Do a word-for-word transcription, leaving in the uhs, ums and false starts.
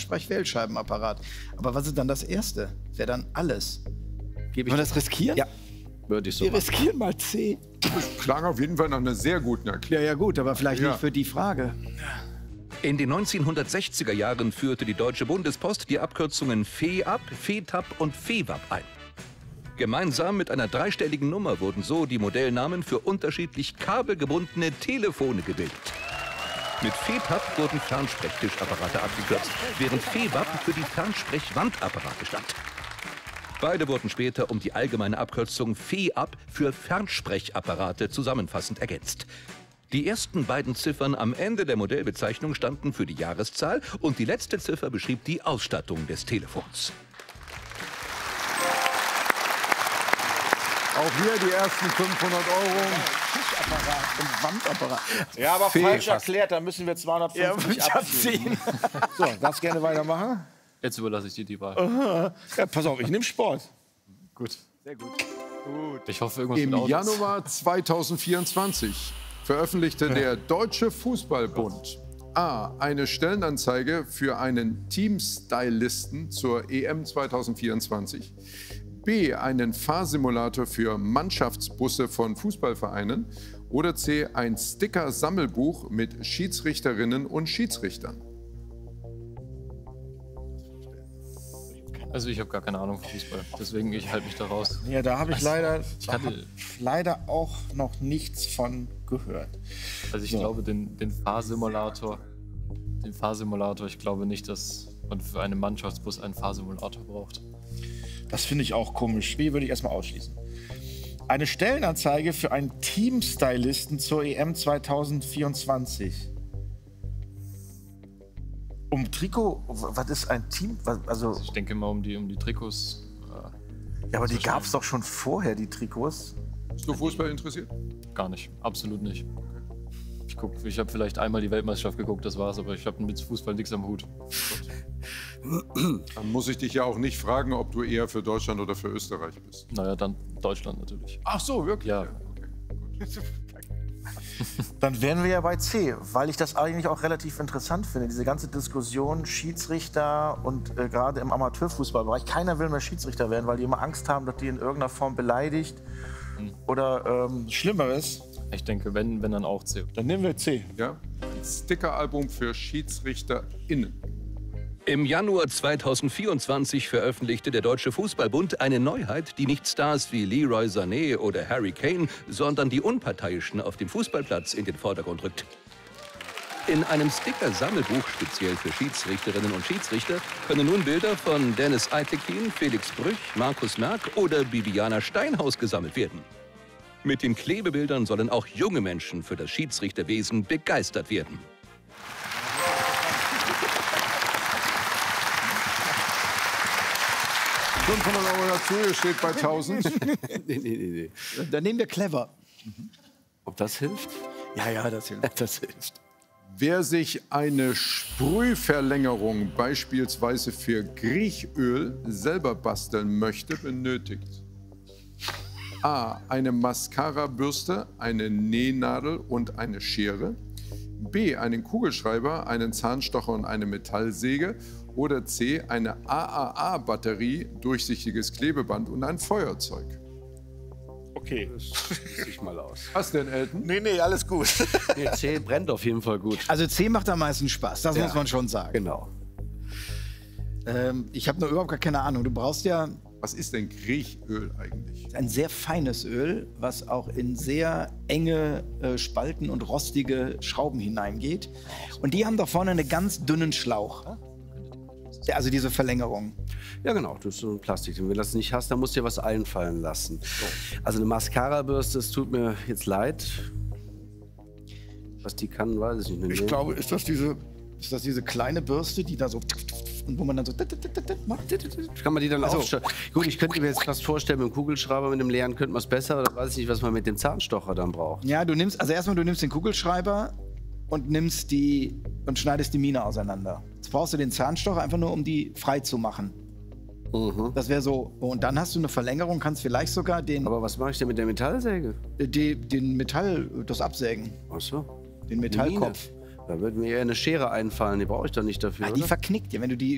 Fernsprech-Wählscheibenapparat. Aber was ist dann das Erste? Wäre dann alles. Wollen wir das riskieren? Ja, würde ich so Wir machen. riskieren mal C. Das klang auf jeden Fall nach einer sehr guten Erklärung. Ja, ja gut, aber vielleicht Ja. nicht für die Frage. In den neunzehnhundertsechziger Jahren führte die Deutsche Bundespost die Abkürzungen FEAP, FETAP und FEWAP ein. Gemeinsam mit einer dreistelligen Nummer wurden so die Modellnamen für unterschiedlich kabelgebundene Telefone gebildet. Mit FETAP wurden Fernsprechtischapparate abgekürzt, während FEWAP für die Fernsprechwandapparate stand. Beide wurden später um die allgemeine Abkürzung FEAP für Fernsprechapparate zusammenfassend ergänzt. Die ersten beiden Ziffern am Ende der Modellbezeichnung standen für die Jahreszahl und die letzte Ziffer beschrieb die Ausstattung des Telefons. Auch hier die ersten fünfhundert Euro. Tischapparat und Wandapparat. Ja, aber Fee falsch fast. erklärt, da müssen wir zweihundertfünfzig Ja, ich abziehen. So, darfst gerne weitermachen? Jetzt überlasse ich dir die Wahl. Ja, pass auf, ich nehme Sport. Gut. Sehr gut. Ich hoffe, irgendwas Im mit Autos. Januar zweitausendvierundzwanzig veröffentlichte der Deutsche Fußballbund A. eine Stellenanzeige für einen Teamstylisten zur E M zweitausendvierundzwanzig, B. einen Fahrsimulator für Mannschaftsbusse von Fußballvereinen oder C. ein Sticker-Sammelbuch mit Schiedsrichterinnen und Schiedsrichtern. Also ich habe gar keine Ahnung von Fußball, deswegen ich halte mich da raus. Ja, da habe ich leider, ich da hatte- hab leider auch noch nichts von gehört. Also ich So. glaube, den, den Fahrsimulator, den Fahrsimulator, ich glaube nicht, dass man für einen Mannschaftsbus einen Fahrsimulator braucht. Das finde ich auch komisch. B würde ich erstmal ausschließen. Eine Stellenanzeige für einen Teamstylisten zur E M zweitausendvierundzwanzig. Um Trikot, was ist ein Team? Was, also, Ich denke mal um die, um die Trikots. Äh, ja, aber die gab es doch schon vorher, die Trikots. Bist du Fußball interessiert? gar nicht, absolut nicht. Ich, guck, ich habe vielleicht einmal die Weltmeisterschaft geguckt, das war's, aber ich habe mit Fußball nichts am Hut. Dann muss ich dich ja auch nicht fragen, ob du eher für Deutschland oder für Österreich bist. Naja, dann Deutschland natürlich. Ach so, wirklich? Ja. Okay, gut. Dann wären wir ja bei C, weil ich das eigentlich auch relativ interessant finde. Diese ganze Diskussion, Schiedsrichter und äh, gerade im Amateurfußballbereich. Keiner will mehr Schiedsrichter werden, weil die immer Angst haben, dass die in irgendeiner Form beleidigt oder ähm, Schlimmeres. Ich denke, wenn, wenn dann auch C. Dann nehmen wir C. Ja? Ein Stickeralbum für SchiedsrichterInnen. Im Januar zweitausendvierundzwanzig veröffentlichte der Deutsche Fußballbund eine Neuheit, die nicht Stars wie Leroy Sané oder Harry Kane, sondern die Unparteiischen auf dem Fußballplatz in den Vordergrund rückt. In einem Sticker-Sammelbuch speziell für Schiedsrichterinnen und Schiedsrichter können nun Bilder von Dennis Eitekin, Felix Brüch, Markus Merck oder Bibiana Steinhaus gesammelt werden. Mit den Klebebildern sollen auch junge Menschen für das Schiedsrichterwesen begeistert werden. fünfhundert Euro dazu, ihr steht bei tausend. Nee, nee, nee, nee. Dann nehmen wir clever. Ob das hilft? Ja, ja, das hilft. Das hilft. Wer sich eine Sprühverlängerung beispielsweise für Griechöl selber basteln möchte, benötigt A. eine Mascara-Bürste, eine Nähnadel und eine Schere, B. einen Kugelschreiber, einen Zahnstocher und eine Metallsäge oder C. eine A A A-Batterie, durchsichtiges Klebeband und ein Feuerzeug. Okay. Ich mal aus. Was denn, Elton? Nee, nee, alles gut. Nee, C brennt auf jeden Fall gut. Also C macht am meisten Spaß, das Ja. muss man schon sagen. Genau. Ähm, ich habe nur überhaupt gar keine Ahnung. Du brauchst ja Was ist denn Griechöl eigentlich? ein sehr feines Öl, was auch in sehr enge äh, Spalten und rostige Schrauben hineingeht. Und die haben da vorne einen ganz dünnen Schlauch. Ja, also diese Verlängerung. Ja, genau, das ist so ein Plastik. Und wenn du das nicht hast, dann musst du dir was einfallen lassen. Also eine Mascara-Bürste, es tut mir jetzt leid. Was die kann, weiß ich nicht. Ich glaube, ist das diese, ist das diese kleine Bürste, die da so und wo man dann so macht? Kann man die dann Also- aufstellen? Gut, ich könnte mir jetzt fast vorstellen, mit dem Kugelschreiber, mit dem leeren könnte man es besser. Oder weiß ich nicht, was man mit dem Zahnstocher dann braucht. Ja, du nimmst, also erstmal du nimmst den Kugelschreiber und nimmst die und schneidest die Mine auseinander. Jetzt brauchst du den Zahnstocher einfach nur, um die frei zu machen. Mhm. Das wäre so. Und dann hast du eine Verlängerung, kannst vielleicht sogar den, Aber was mache ich denn mit der Metallsäge? die, den Metall, das absägen. Ach so. Den Metallkopf. Da würde mir eher eine Schere einfallen, die brauche ich doch nicht dafür. Ah, die oder? verknickt ja, wenn du die